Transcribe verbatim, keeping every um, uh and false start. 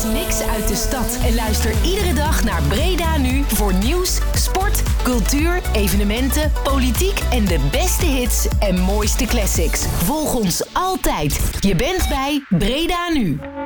Niks uit de stad en luister iedere dag naar Breda Nu voor nieuws, sport, cultuur, evenementen, politiek en de beste hits en mooiste classics. Volg ons altijd. Je bent bij Breda Nu.